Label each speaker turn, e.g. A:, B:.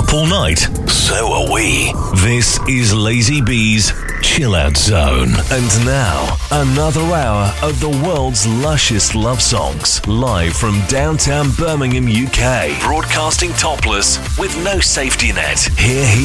A: Up all night? So are we. This is Lazy B's Chill Out Zone. And now, another hour of the world's lushest love songs, live from downtown Birmingham, UK. Broadcasting topless with no safety net. Here he